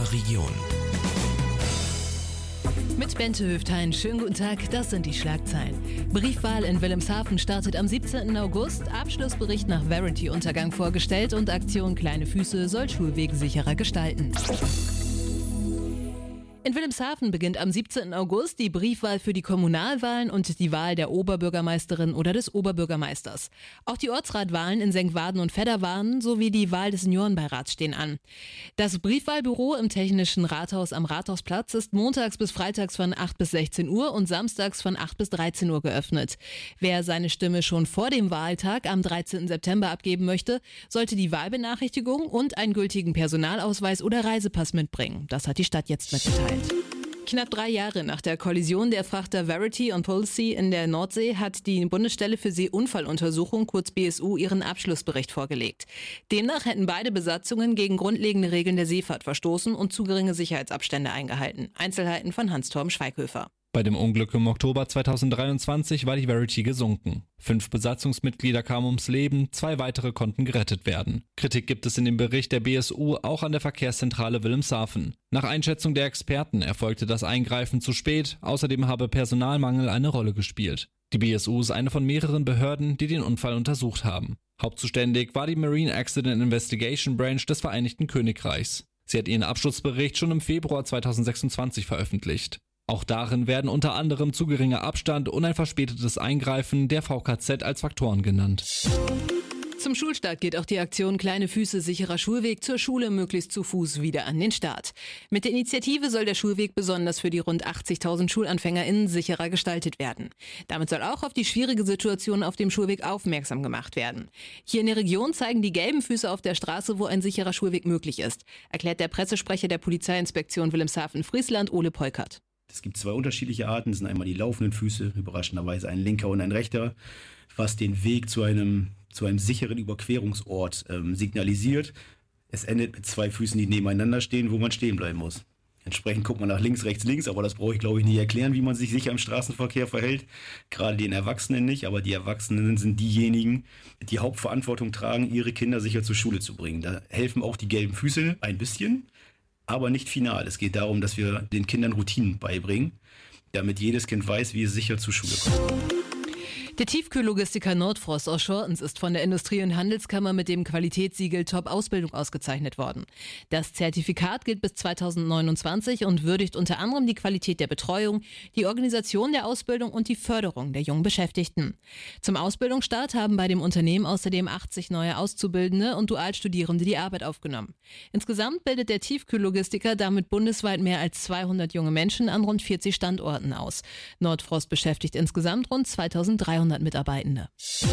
unserer Region. Mit Bente Höftein, schönen guten Tag, das sind die Schlagzeilen. Briefwahl in Wilhelmshaven startet am 17. August, Abschlussbericht nach Verity-Untergang vorgestellt und Aktion Kleine Füße soll Schulwege sicherer gestalten. In Wilhelmshaven beginnt am 17. August die Briefwahl für die Kommunalwahlen und die Wahl der Oberbürgermeisterin oder des Oberbürgermeisters. Auch die Ortsratwahlen in Senkwaden und Vedderwaden sowie die Wahl des Seniorenbeirats stehen an. Das Briefwahlbüro im Technischen Rathaus am Rathausplatz ist montags bis freitags von 8 bis 16 Uhr und samstags von 8 bis 13 Uhr geöffnet. Wer seine Stimme schon vor dem Wahltag am 13. September abgeben möchte, sollte die Wahlbenachrichtigung und einen gültigen Personalausweis oder Reisepass mitbringen. Das hat die Stadt jetzt mitgeteilt. Knapp 3 Jahre nach der Kollision der Frachter Verity und Polesea in der Nordsee hat die Bundesstelle für Seeunfalluntersuchung, kurz BSU, ihren Abschlussbericht vorgelegt. Demnach hätten beide Besatzungen gegen grundlegende Regeln der Seefahrt verstoßen und zu geringe Sicherheitsabstände eingehalten. Einzelheiten von Hans-Torben Schweighöfer. Bei dem Unglück im Oktober 2023 war die Verity gesunken. 5 Besatzungsmitglieder kamen ums Leben, 2 weitere konnten gerettet werden. Kritik gibt es in dem Bericht der BSU auch an der Verkehrszentrale Wilhelmshaven. Nach Einschätzung der Experten erfolgte das Eingreifen zu spät, außerdem habe Personalmangel eine Rolle gespielt. Die BSU ist eine von mehreren Behörden, die den Unfall untersucht haben. Hauptzuständig war die Marine Accident Investigation Branch des Vereinigten Königreichs. Sie hat ihren Abschlussbericht schon im Februar 2026 veröffentlicht. Auch darin werden unter anderem zu geringer Abstand und ein verspätetes Eingreifen der VKZ als Faktoren genannt. Zum Schulstart geht auch die Aktion Kleine Füße, sicherer Schulweg zur Schule möglichst zu Fuß wieder an den Start. Mit der Initiative soll der Schulweg besonders für die rund 80.000 SchulanfängerInnen sicherer gestaltet werden. Damit soll auch auf die schwierige Situation auf dem Schulweg aufmerksam gemacht werden. Hier in der Region zeigen die gelben Füße auf der Straße, wo ein sicherer Schulweg möglich ist, erklärt der Pressesprecher der Polizeiinspektion Wilhelmshaven-Friesland, Ole Peukert. Es gibt 2 unterschiedliche Arten, das sind einmal die laufenden Füße, überraschenderweise ein linker und ein rechter, was den Weg zu einem sicheren Überquerungsort signalisiert. Es endet mit 2 Füßen, die nebeneinander stehen, wo man stehen bleiben muss. Entsprechend guckt man nach links, rechts, links, aber das brauche ich glaube ich nicht erklären, wie man sich sicher im Straßenverkehr verhält. Gerade den Erwachsenen nicht, aber die Erwachsenen sind diejenigen, die Hauptverantwortung tragen, ihre Kinder sicher zur Schule zu bringen. Da helfen auch die gelben Füße ein bisschen. Aber nicht final. Es geht darum, dass wir den Kindern Routinen beibringen, damit jedes Kind weiß, wie es sicher zur Schule kommt. Der Tiefkühllogistiker Nordfrost aus Schortens ist von der Industrie- und Handelskammer mit dem Qualitätssiegel Top-Ausbildung ausgezeichnet worden. Das Zertifikat gilt bis 2029 und würdigt unter anderem die Qualität der Betreuung, die Organisation der Ausbildung und die Förderung der jungen Beschäftigten. Zum Ausbildungsstart haben bei dem Unternehmen außerdem 80 neue Auszubildende und Dualstudierende die Arbeit aufgenommen. Insgesamt bildet der Tiefkühllogistiker damit bundesweit mehr als 200 junge Menschen an rund 40 Standorten aus. Nordfrost beschäftigt insgesamt rund 2300 Mitarbeitende.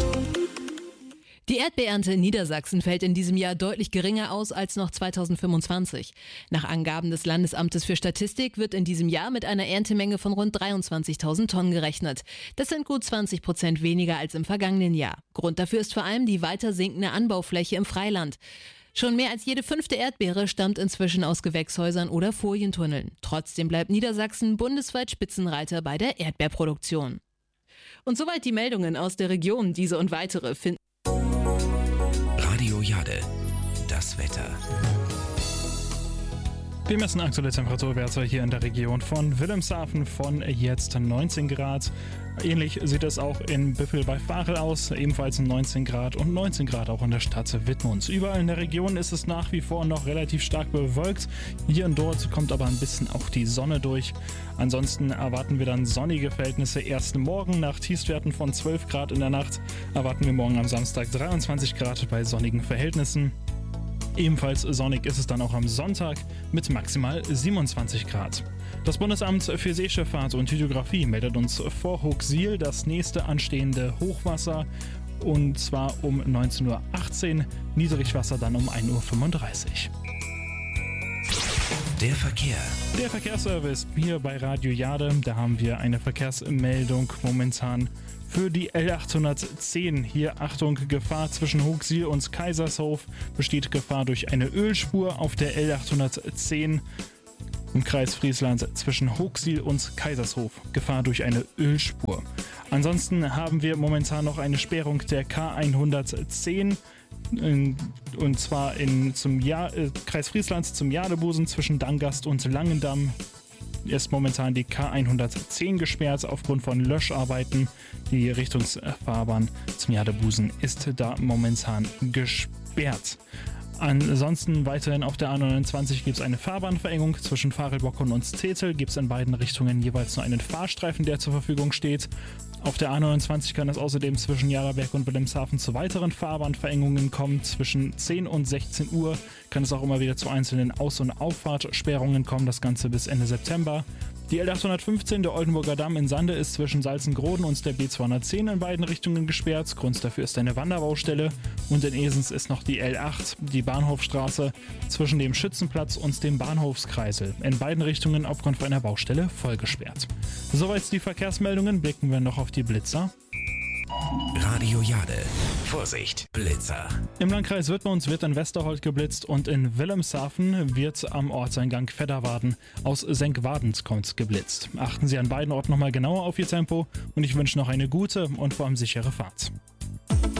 Die Erdbeerernte in Niedersachsen fällt in diesem Jahr deutlich geringer aus als noch 2025. Nach Angaben des Landesamtes für Statistik wird in diesem Jahr mit einer Erntemenge von rund 23.000 Tonnen gerechnet. Das sind gut 20% weniger als im vergangenen Jahr. Grund dafür ist vor allem die weiter sinkende Anbaufläche im Freiland. Schon mehr als jede 5. Erdbeere stammt inzwischen aus Gewächshäusern oder Folientunneln. Trotzdem bleibt Niedersachsen bundesweit Spitzenreiter bei der Erdbeerproduktion. Und soweit die Meldungen aus der Region. Diese und weitere finden Radio Jade, das Wetter. Wir messen aktuelle Temperaturwerte hier in der Region von Wilhelmshaven von jetzt 19 Grad. Ähnlich sieht es auch in Büffel bei Varel aus, ebenfalls 19 Grad und 19 Grad auch in der Stadt Wittmund. Überall in der Region ist es nach wie vor noch relativ stark bewölkt. Hier und dort kommt aber ein bisschen auch die Sonne durch. Ansonsten erwarten wir dann sonnige Verhältnisse erst morgen. Nach Tiefstwerten von 12 Grad in der Nacht erwarten wir morgen am Samstag 23 Grad bei sonnigen Verhältnissen. Ebenfalls sonnig ist es dann auch am Sonntag mit maximal 27 Grad. Das Bundesamt für Seeschifffahrt und Hydrographie meldet uns vor Hooksiel das nächste anstehende Hochwasser und zwar um 19:18 Uhr, Niedrigwasser dann um 1:35 Uhr. Der Verkehr. Der Verkehrsservice hier bei Radio Jade, da haben wir eine Verkehrsmeldung momentan für die L810. Hier Achtung, Gefahr zwischen Hooksiel und Kaisershof. Besteht Gefahr durch eine Ölspur auf der L810 im Kreis Friesland zwischen Hooksiel und Kaisershof. Gefahr durch eine Ölspur. Ansonsten haben wir momentan noch eine Sperrung der K110 Und zwar zum Kreis Friesland zum Jadebusen zwischen Dangast und Langendamm ist momentan die K110 gesperrt aufgrund von Löscharbeiten. Die Richtungsfahrbahn zum Jadebusen ist da momentan gesperrt. Ansonsten weiterhin auf der A29 gibt es eine Fahrbahnverengung zwischen Varelbocken und Zetel. Gibt es in beiden Richtungen jeweils nur einen Fahrstreifen, der zur Verfügung steht. Auf der A29 kann es außerdem zwischen Jaderberg und Wilhelmshaven zu weiteren Fahrbahnverengungen kommen. Zwischen 10 und 16 Uhr kann es auch immer wieder zu einzelnen Aus- und Auffahrtsperrungen kommen, das Ganze bis Ende September. Die L815, der Oldenburger Damm in Sande, ist zwischen Salzengroden und der B210 in beiden Richtungen gesperrt. Grund dafür ist eine Wanderbaustelle. Und in Esens ist noch die L8, die Bahnhofstraße, zwischen dem Schützenplatz und dem Bahnhofskreisel. In beiden Richtungen aufgrund von einer Baustelle voll gesperrt. Soweit die Verkehrsmeldungen, blicken wir noch auf die Blitzer. Radio Jade. Vorsicht, Blitzer. Im Landkreis Wittmund wird in Westerholt geblitzt und in Wilhelmshaven wird am Ortseingang Fedderwarden aus Senkwadens geblitzt. Achten Sie an beiden Orten nochmal genauer auf Ihr Tempo und ich wünsche noch eine gute und vor allem sichere Fahrt.